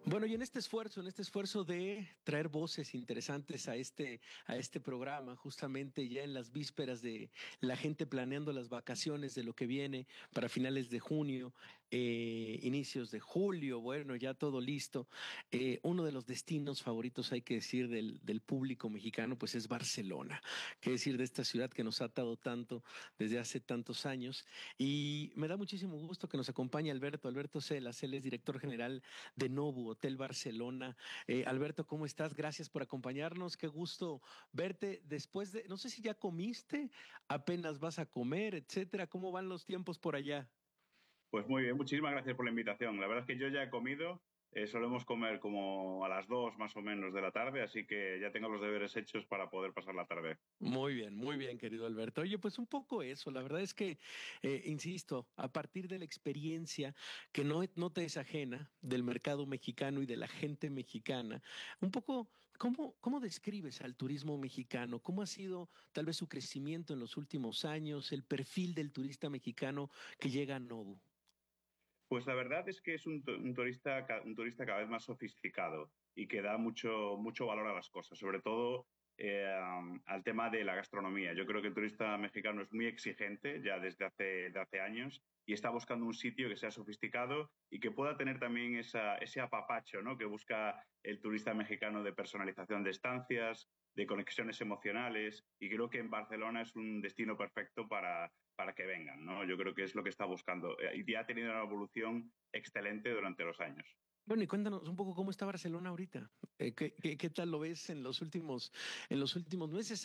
Bueno, y en este esfuerzo de traer voces interesantes a este programa, justamente ya en las vísperas de la gente planeando las vacaciones de lo que viene para finales de junio, inicios de julio, bueno, ya todo listo. Uno de los destinos favoritos, hay que decir, del público mexicano, pues es Barcelona. Qué decir de esta ciudad que nos ha atado tanto desde hace tantos años. Y me da muchísimo gusto que nos acompañe Alberto Celas, él es director general de Nobu Hotel Barcelona. Alberto, ¿cómo estás? Gracias por acompañarnos. Qué gusto verte después de, no sé si ya comiste, apenas vas a comer, etcétera. ¿Cómo van los tiempos por allá? Pues muy bien, muchísimas gracias por la invitación. La verdad es que yo ya he comido, solemos comer como a las 2 más o menos de la tarde, así que ya tengo los deberes hechos para poder pasar la tarde. Muy bien, querido Alberto. Oye, pues un poco eso. La verdad es que, insisto, a partir de la experiencia que no te es ajena del mercado mexicano y de la gente mexicana, un poco, ¿cómo describes al turismo mexicano? ¿Cómo ha sido tal vez su crecimiento en los últimos años, el perfil del turista mexicano que llega a Nobu? Pues la verdad es que es un turista cada vez más sofisticado y que da mucho valor a las cosas, sobre todo al tema de la gastronomía. Yo creo que el turista mexicano es muy exigente ya de hace años y está buscando un sitio que sea sofisticado y que pueda tener también ese apapacho, ¿no?, que busca el turista mexicano, de personalización de estancias, de conexiones emocionales, y creo que en Barcelona es un destino perfecto para que vengan, ¿no? Yo creo que es lo que está buscando. Y ya ha tenido una evolución excelente durante los años. Bueno, y cuéntanos un poco cómo está Barcelona ahorita. ¿Qué tal lo ves en los últimos meses?